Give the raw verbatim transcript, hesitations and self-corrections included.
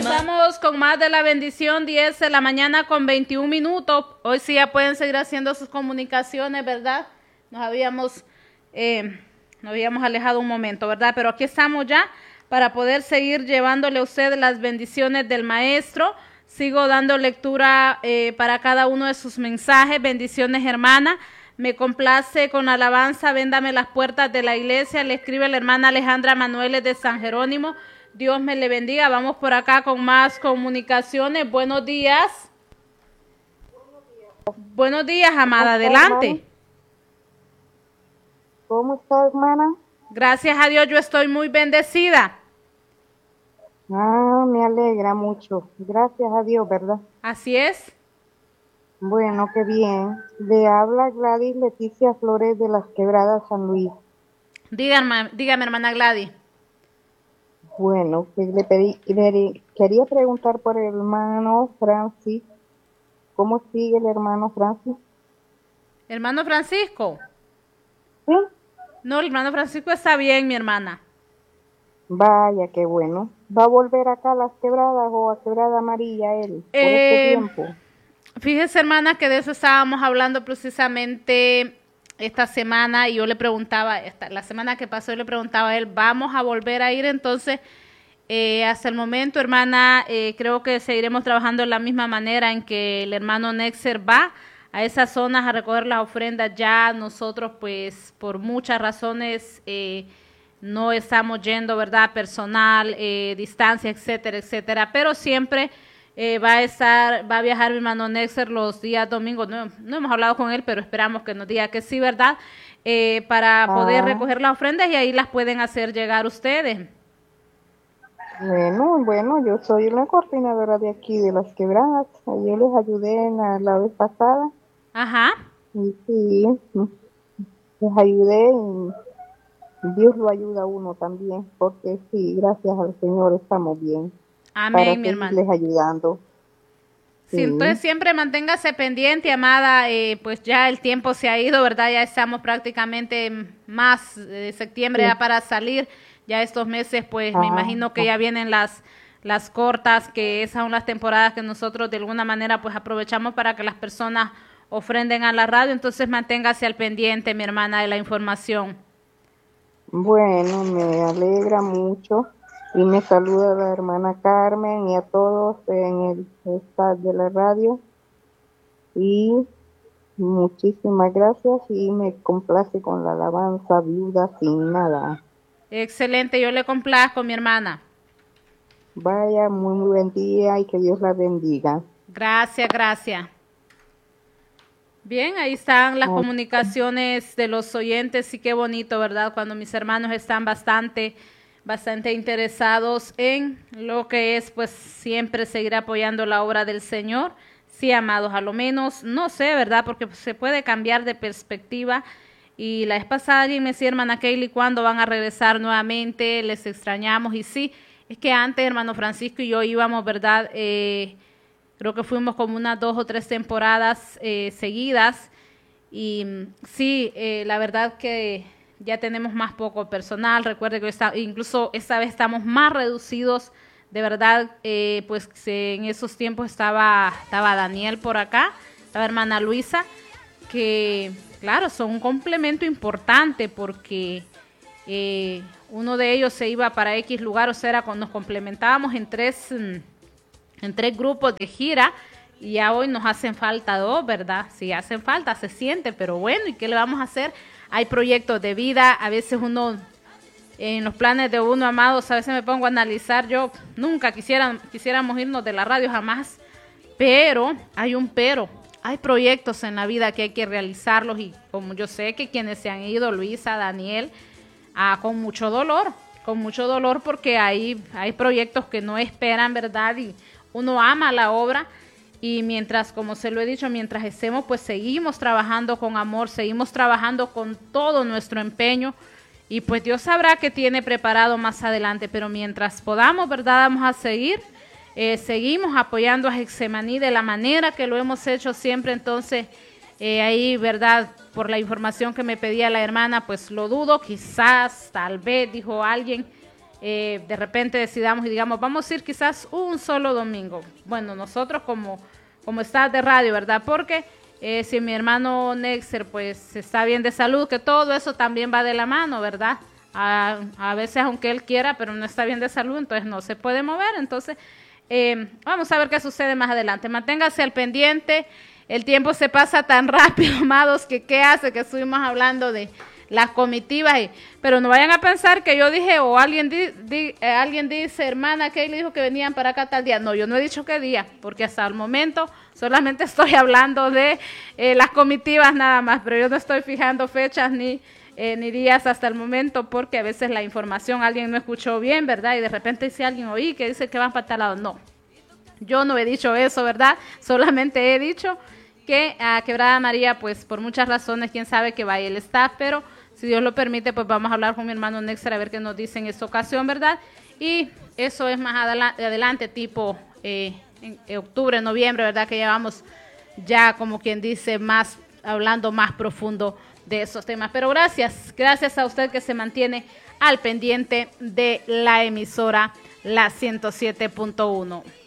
Comenzamos con más de la bendición, diez de la mañana con veintiún minutos. Hoy sí ya pueden seguir haciendo sus comunicaciones, ¿verdad? Nos habíamos, eh, nos habíamos alejado un momento, ¿verdad? Pero aquí estamos ya para poder seguir llevándole a usted las bendiciones del Maestro. Sigo dando lectura eh, para cada uno de sus mensajes. Bendiciones, hermana. Me complace con alabanza, véndame las puertas de la iglesia. Le escribe la hermana Alejandra Manueles de San Jerónimo. Dios me le bendiga. Vamos por acá con más comunicaciones. Buenos días. Buenos días, amada. Adelante. ¿Cómo está, hermana? Gracias a Dios, yo estoy muy bendecida. Ah, me alegra mucho. Gracias a Dios, ¿verdad? Así es. Bueno, qué bien. Le habla Gladys Leticia Flores de Las Quebradas, San Luis. Dígame, dígame, hermana Gladys. Bueno, pues le pedí, le quería preguntar por el hermano Francis. ¿Cómo sigue el hermano Francis? ¿Hermano Francisco? ¿Sí? No, el hermano Francisco está bien, mi hermana. Vaya, qué bueno. ¿Va a volver acá a Las Quebradas o a Quebrada Amarilla él por Eh, este tiempo? Fíjese, hermana, que de eso estábamos hablando precisamente esta semana y yo le preguntaba, esta, la semana que pasó yo le preguntaba a él, ¿vamos a volver a ir? Entonces, eh, hasta el momento, hermana, eh, creo que seguiremos trabajando de la misma manera en que el hermano Nexer va a esas zonas a recoger las ofrendas. Ya nosotros, pues, por muchas razones, eh, no estamos yendo, ¿verdad? Personal, eh, distancia, etcétera, etcétera, pero siempre eh, va a estar, va a viajar mi hermano Nexer los días domingos. No, no hemos hablado con él, pero esperamos que nos diga que sí, ¿verdad? Eh, para Ah. poder recoger las ofrendas y ahí las pueden hacer llegar ustedes. Bueno, bueno, yo soy la coordinadora de aquí de Las Quebradas. Yo les ayudé en la, la vez pasada. Ajá. Y sí, les ayudé y Dios lo ayuda a uno también, porque sí, gracias al Señor estamos bien. Amén, para mi hermano. seguirles ayudando. Sí, Sí. entonces siempre manténgase pendiente, amada, eh, pues ya el tiempo se ha ido, ¿verdad? Ya estamos prácticamente más de septiembre Sí. ya para salir, ya estos meses, pues Ah, me imagino que ya vienen las, las cortas, que esas son las temporadas que nosotros de alguna manera pues aprovechamos para que las personas ofrenden a la radio, entonces manténgase al pendiente, mi hermana, de la información. Bueno, me alegra mucho y me saluda la hermana Carmen y a todos en el staff de la radio. Y muchísimas gracias y me complace con la alabanza Viuda sin nada. Excelente, yo le complazco, mi hermana. Vaya, muy, muy buen día y que Dios la bendiga. Gracias, gracias. Bien, ahí están las comunicaciones de los oyentes y qué bonito, ¿verdad? Cuando mis hermanos están bastante, bastante interesados en lo que es, pues, siempre seguir apoyando la obra del Señor. Sí, amados, a lo menos, no sé, ¿verdad? Porque se puede cambiar de perspectiva. Y la vez pasada alguien me decía, hermana Kaylee, ¿cuándo van a regresar nuevamente? Les extrañamos. Y sí, es que antes, hermano Francisco y yo íbamos, ¿verdad? Eh, creo que fuimos como unas dos o tres temporadas eh, seguidas. Y sí, eh, la verdad que ya tenemos más poco personal. Recuerde que está, incluso esta vez estamos más reducidos. De verdad, eh, pues en esos tiempos estaba, estaba Daniel por acá, estaba hermana Luisa, que claro, son un complemento importante porque eh, uno de ellos se iba para X lugar, o sea, era cuando nos complementábamos en tres, en tres grupos de gira y ya hoy nos hacen falta dos, ¿verdad? Sí, hacen falta, se siente, pero bueno, ¿y qué le vamos a hacer? Hay proyectos de vida, a veces uno... En los planes de uno, amados, a veces me pongo a analizar, yo nunca quisiera, quisiéramos irnos de la radio, jamás, pero hay un pero, hay proyectos en la vida que hay que realizarlos y como yo sé que quienes se han ido, Luisa, Daniel, ah, con mucho dolor, con mucho dolor porque hay, hay proyectos que no esperan, ¿verdad? Y uno ama la obra y mientras, como se lo he dicho, mientras estemos, pues seguimos trabajando con amor, seguimos trabajando con todo nuestro empeño. Y pues Dios sabrá qué tiene preparado más adelante, pero mientras podamos, ¿verdad? Vamos a seguir, eh, seguimos apoyando a Getsemaní de la manera que lo hemos hecho siempre. Entonces, eh, ahí, ¿verdad? Por la información que me pedía la hermana, pues lo dudo, quizás, tal vez, dijo alguien, eh, de repente decidamos y digamos, vamos a ir quizás un solo domingo. Bueno, nosotros como, como staff de radio, ¿verdad? Porque eh, si mi hermano Nexer pues está bien de salud, que todo eso también va de la mano, ¿verdad? A, a veces aunque él quiera, pero no está bien de salud, entonces no se puede mover. Entonces, eh, vamos a ver qué sucede más adelante. Manténgase al pendiente. El tiempo se pasa tan rápido, amados, que qué hace que estuvimos hablando de las comitivas, y, pero no vayan a pensar que yo dije, o alguien, di, di, eh, alguien dice, hermana, que le dijo que venían para acá tal día. No, yo no he dicho qué día, porque hasta el momento solamente estoy hablando de eh, las comitivas nada más, pero yo no estoy fijando fechas ni, eh, ni días hasta el momento, porque a veces la información alguien no escuchó bien, ¿verdad? Y de repente dice alguien, oí, que dice que van para tal lado. No, yo no he dicho eso, ¿verdad? Solamente he dicho que a Quebrada María, pues por muchas razones, quién sabe que vaya el staff, pero si Dios lo permite, pues vamos a hablar con mi hermano Nexer a ver qué nos dice en esta ocasión, ¿verdad? Y eso es más adela- adelante, tipo eh, en, en octubre, noviembre, ¿verdad? Que ya vamos ya, como quien dice, más hablando más profundo de esos temas. Pero gracias, gracias a usted que se mantiene al pendiente de la emisora La ciento siete punto uno.